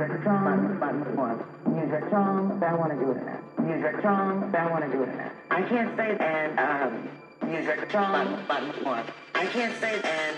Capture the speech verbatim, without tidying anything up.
your charm, button one. Use your charm, I want to do it now. Use your charm, I want to do it now. I can't say and um use your charm, button one. I can't say and